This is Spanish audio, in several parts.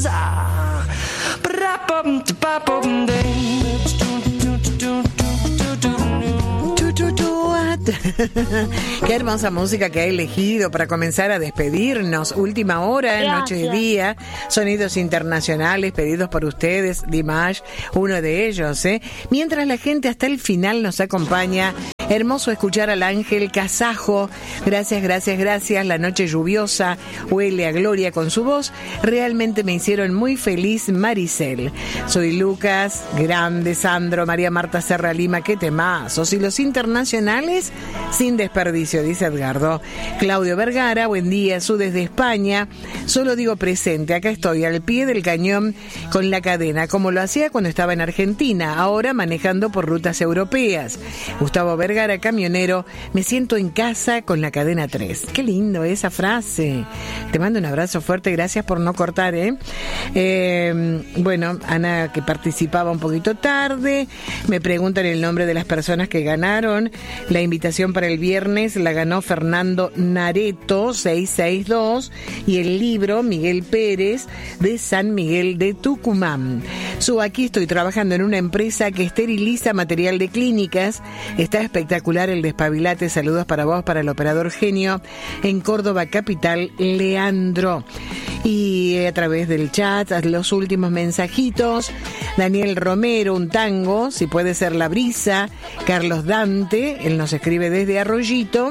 Qué hermosa música que ha elegido para comenzar a despedirnos. Última hora, noche y día. Sonidos internacionales pedidos por ustedes. Dimash, uno de ellos, Mientras la gente hasta el final nos acompaña. Hermoso escuchar al ángel kazajo. Gracias, gracias, gracias. La noche lluviosa huele a gloria con su voz. Realmente me hicieron muy feliz, Maricel. Soy Lucas, grande, Sandro, María Marta Serra Lima. Qué temazos. Y los internacionales, sin desperdicio, dice Edgardo. Claudio Vergara, buen día, Su desde España. Solo digo presente, acá estoy, al pie del cañón con la cadena, como lo hacía cuando estaba en Argentina, ahora manejando por rutas europeas. Gustavo Vergara, camionero, me siento en casa con la cadena 3. Qué lindo esa frase. Te mando un abrazo fuerte, gracias por no cortar, Bueno, Ana, que participaba un poquito tarde, me preguntan el nombre de las personas que ganaron. La invitación para el viernes la ganó Fernando Nareto, 662, y el libro Miguel Pérez, de San Miguel de Tucumán. Aquí estoy trabajando en una empresa que esteriliza material de clínicas. Está espectacular el despabilate. Saludos para vos, para el operador genio en Córdoba capital, Leandro. Y a través del chat, los últimos mensajitos. Daniel Romero, un tango, si puede ser La Brisa. Carlos Dante, él nos escribe desde Arroyito.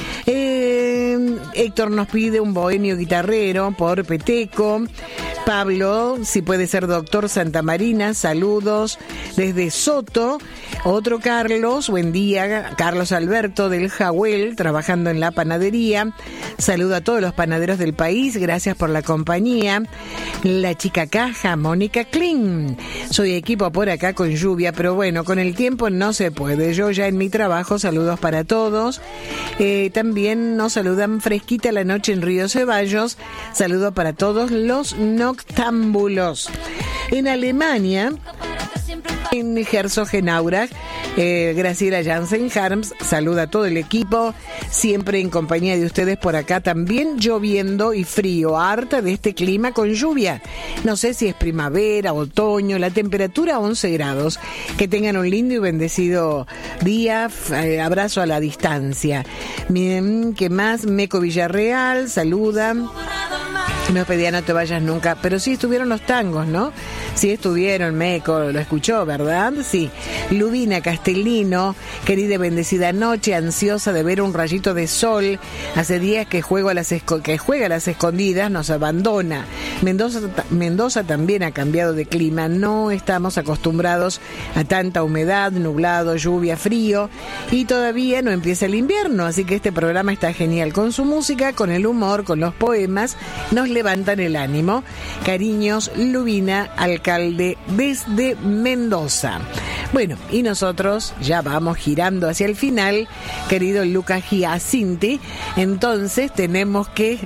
Héctor nos pide un bohemio guitarrero por Peteco. Pablo, si puede ser Doctor Santa Marina, saludos desde Soto. Otro Carlos, buen día, Carlos Alberto del Jahuel, trabajando en la panadería. Saludo a todos los panaderos del país, gracias por la compañía. La chica caja, Mónica Klein. Soy equipo por acá con lluvia, pero bueno, con el tiempo no se puede. Yo ya en mi trabajo, saludos para todos. También nos saludan fresquita la noche en Río Ceballos. Saludo para todos los noctámbulos. En Alemania, en Herzogenaurach, Graciela Jansen Harms saluda a todo el equipo, siempre en compañía de ustedes por acá, también lloviendo y frío, harta de este clima con lluvia. No sé si es primavera, otoño, la temperatura 11 grados. Que tengan un lindo y bendecido día. Abrazo a la distancia. Bien, ¿qué más? Meco Villarreal saluda. No pedía no te vayas nunca, pero sí estuvieron los tangos, ¿no? Sí estuvieron, Meco, lo escuchó, ¿verdad? Sí. Lubina Castellino, querida y bendecida noche, ansiosa de ver un rayito de sol. Hace días que juega a las escondidas, nos abandona. Mendoza también ha cambiado de clima, no estamos acostumbrados a tanta humedad, nublado, lluvia, frío, y todavía no empieza el invierno, así que este programa está genial con su música, con el humor, con los poemas, nos levantan el ánimo. Cariños, Lubina, alcalde desde Mendoza. Bueno, y nosotros ya vamos girando hacia el final, querido Lucas Giacinti. Entonces tenemos que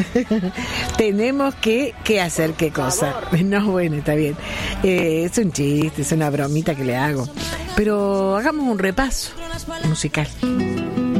hacer qué cosa. No, bueno, está bien. Es un chiste, es una bromita que le hago. Pero hagamos un repaso musical.